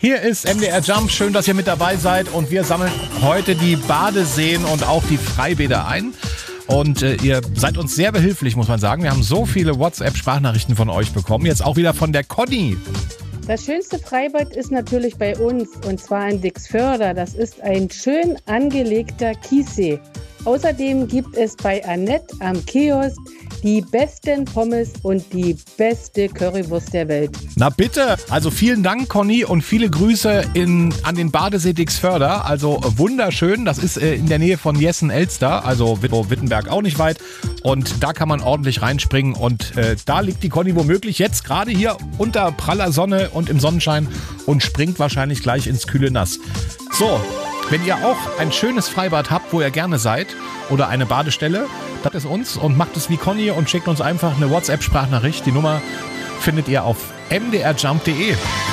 Hier ist MDR Jump, schön, dass ihr mit dabei seid und wir sammeln heute die Badeseen und auch die Freibäder ein. Und ihr seid uns sehr behilflich, muss man sagen. Wir haben so viele WhatsApp-Sprachnachrichten von euch bekommen, jetzt auch wieder von der Conny. Das schönste Freibad ist natürlich bei uns, und zwar in Dixförder. Das ist ein schön angelegter Kiessee. Außerdem gibt es bei Annette am Kiosk die besten Pommes und die beste Currywurst der Welt. Na bitte! Also vielen Dank, Conny, und viele Grüße an den Badesee Dixförder. Also wunderschön. Das ist in der Nähe von Jessen-Elster, also Wittenberg auch nicht weit. Und da kann man ordentlich reinspringen. Und da liegt die Conny womöglich jetzt gerade hier unter praller Sonne und im Sonnenschein und springt wahrscheinlich gleich ins kühle Nass. So, wenn ihr auch ein schönes Freibad habt, wo ihr gerne seid, oder eine Badestelle, das ist uns und macht es wie Conny und schickt uns einfach eine WhatsApp-Sprachnachricht. Die Nummer findet ihr auf mdrjump.de.